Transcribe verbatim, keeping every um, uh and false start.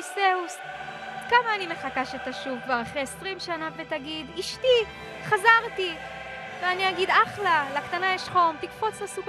זהו, כמה אני מחכה שתשוב כבר אחרי עשרים שנה ותגיד, אשתי, חזרתי. ואני אגיד, אחלה, לקטנה יש חום, תקפוץ לסופר.